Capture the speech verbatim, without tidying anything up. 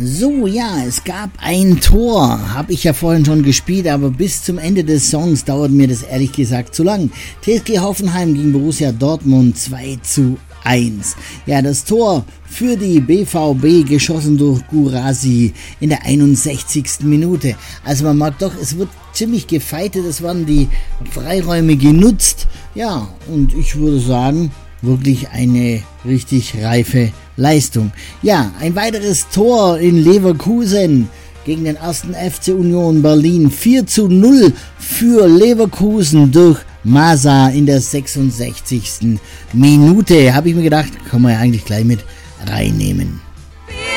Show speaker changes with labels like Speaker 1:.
Speaker 1: So, ja, es gab ein Tor, habe ich ja vorhin schon gespielt, aber bis zum Ende des Songs dauert mir das ehrlich gesagt zu lang. T S G Hoffenheim gegen Borussia Dortmund zwei zu eins. Ja, das Tor für die B V B geschossen durch Guirassy in der einundsechzigsten Minute. Also man mag doch, es wird ziemlich gefeitet, es werden die Freiräume genutzt. Ja, und ich würde sagen, wirklich eine richtig reife Leistung. Ja, ein weiteres Tor in Leverkusen gegen den ersten F C Union Berlin. vier zu null für Leverkusen durch Masa in der sechsundsechzigsten Minute. Habe ich mir gedacht, kann man ja eigentlich gleich mit reinnehmen.